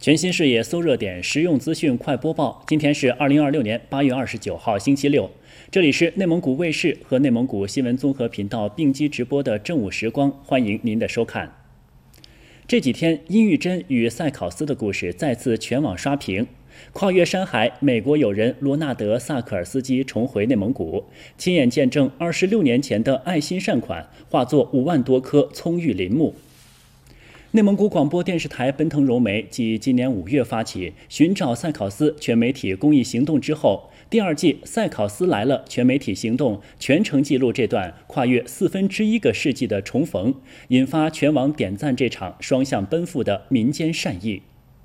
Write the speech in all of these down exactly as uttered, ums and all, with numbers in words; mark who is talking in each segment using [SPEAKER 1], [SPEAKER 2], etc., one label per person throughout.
[SPEAKER 1] 全新视野搜热点，实用资讯快播报。今天是二零二六年八月二十九号，星期六。这里是内蒙古卫视和内蒙古新闻综合频道并机直播的正午时光，欢迎您的收看。这几天，殷玉珍与赛考斯的故事再次全网刷屏。跨越山海，美国友人罗纳德·萨克尔斯基重回内蒙古，亲眼见证二十六年前的爱心善款化作五万多棵葱郁林木。内蒙古广播电视台奔腾融媒继今年五月发起寻找赛考斯全媒体公益行动之后，第二季赛考斯来了全媒体行动全程记录这段跨越四分之一个世纪的重逢，引发全网点赞这场双向奔赴的民间善意。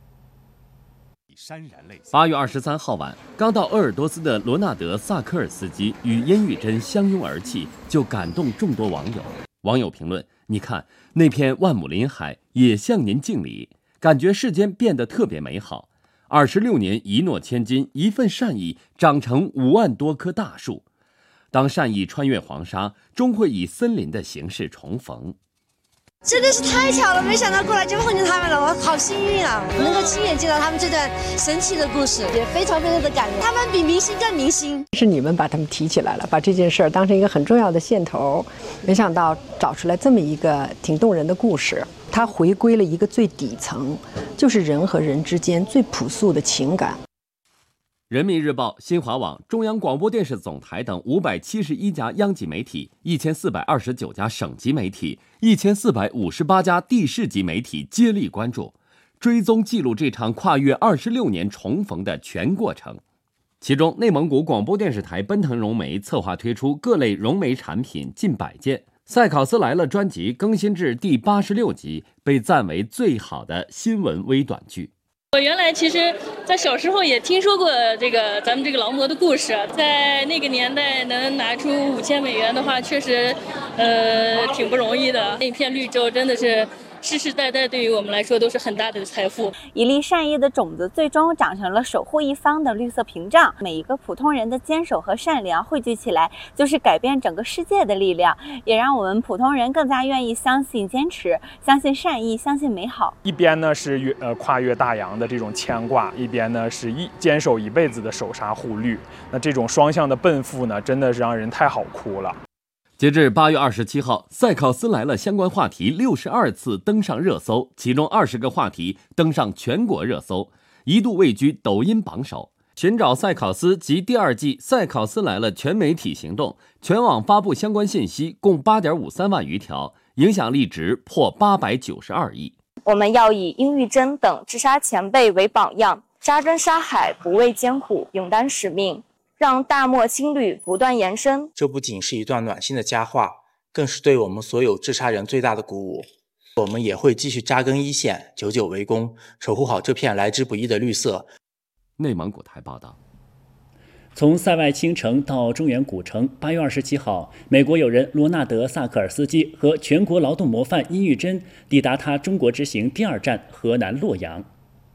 [SPEAKER 2] 八月二十三号晚，刚到鄂尔多斯的罗纳德·萨科尔斯基与殷玉珍相拥而泣，就感动众多网友。网友评论：你看那片万亩林海也向您敬礼，感觉世间变得特别美好。二十六年一诺千金，一份善意长成五万多棵大树。当善意穿越黄沙，终会以森林的形式重逢。
[SPEAKER 3] 真的是太巧了，没想到过来就碰见他们了，我好幸运啊！能够亲眼见到他们这段神奇的故事，也非常非常的感人。他们比明星更明星，
[SPEAKER 4] 是你们把他们提起来了，把这件事儿当成一个很重要的线头。没想到找出来这么一个挺动人的故事，它回归了一个最底层，就是人和人之间最朴素的情感。
[SPEAKER 2] 人民日报、新华网、中央广播电视总台等五百七十一家央级媒体、一千四百二十九家省级媒体、一千四百五十八家地市级媒体接力关注，追踪记录这场跨越二十六年重逢的全过程。其中，内蒙古广播电视台奔腾融媒策划推出各类融媒产品近百件。赛考斯来了专辑更新至第八十六集，被赞为最好的新闻微短剧。
[SPEAKER 5] 我原来其实在小时候也听说过这个咱们这个劳模的故事，在那个年代能拿出五千美元的话，确实呃挺不容易的。那片绿洲真的是世世代代对于我们来说都是很大的财富。
[SPEAKER 6] 一粒善意的种子最终长成了守护一方的绿色屏障，每一个普通人的坚守和善良汇聚起来，就是改变整个世界的力量，也让我们普通人更加愿意相信坚持，相信善意，相信美好。
[SPEAKER 7] 一边呢是越呃跨越大洋的这种牵挂，一边呢是一坚守一辈子的守沙护绿，那这种双向的奔赴呢，真的是让人太好哭了。
[SPEAKER 2] 截至八月二十七号，赛考斯来了相关话题六十二次登上热搜，其中二十个话题登上全国热搜，一度位居抖音榜首。寻找赛考斯及第二季赛考斯来了全媒体行动，全网发布相关信息共八点五三万余条，影响力值破八百九十二亿。
[SPEAKER 6] 我们要以殷玉珍等治沙前辈为榜样，扎针沙海，不畏艰苦，勇担使命，让大漠青绿不断延伸。
[SPEAKER 8] 这不仅是一段暖心的佳话，更是对我们所有治沙人最大的鼓舞。我们也会继续扎根一线，久久为功，守护好这片来之不易的绿色。
[SPEAKER 2] 内蒙古台报道。
[SPEAKER 1] 从塞外青城到中原古城，八月二十七号，美国友人罗纳德·萨克尔斯基和全国劳动模范殷玉珍抵达他中国之行第二站河南洛阳。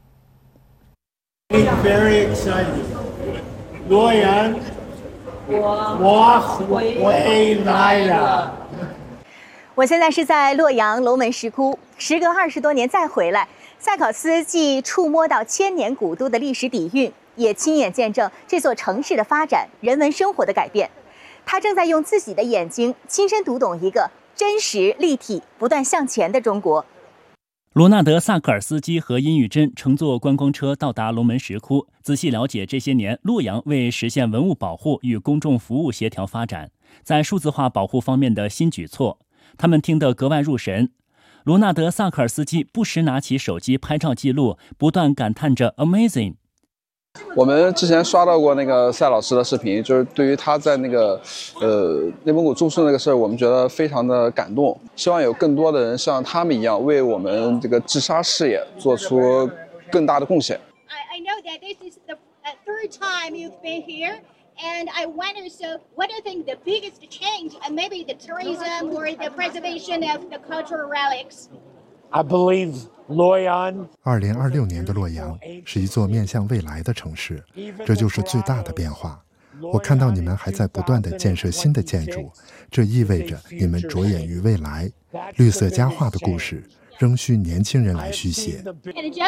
[SPEAKER 9] Very excited. 洛阳，我我回来了。
[SPEAKER 10] 我现在是在洛阳龙门石窟，时隔二十多年再回来，赛考斯既触摸到千年古都的历史底蕴，也亲眼见证这座城市的发展、人文生活的改变。他正在用自己的眼睛亲身读懂一个真实、立体、不断向前的中国。
[SPEAKER 1] 罗纳德·萨克尔斯基和殷玉珍乘坐观光车到达龙门石窟，仔细了解这些年洛阳为实现文物保护与公众服务协调发展，在数字化保护方面的新举措。他们听得格外入神。罗纳德·萨克尔斯基不时拿起手机拍照记录，不断感叹着 amazing。
[SPEAKER 11] 我们之前刷到过那个赛老师的视频，就是对于他在那个呃内蒙古种树那个事儿，我们觉得非常的感动。希望有更多的人像他们一样，为我们这个治沙事业做出更大的贡献。
[SPEAKER 12] I know that this is the third time you've been here, and I wonder, so what do you think the biggest change, and maybe the tourism or the preservation of the cultural relics?
[SPEAKER 9] I believe.
[SPEAKER 13] 二零二六年的洛阳是一座面向未来的城市，这就是最大的变化。我看到你们还在不断地建设新的建筑，这意味着你们着眼于未来。绿色佳话的故事仍需年轻人来续写。